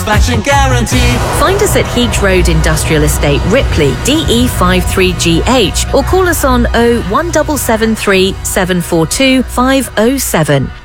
satisfaction guaranteed. Find us at Heath Road Industrial Estate, Ripley, DE53GH, or call us on 01773 742 507.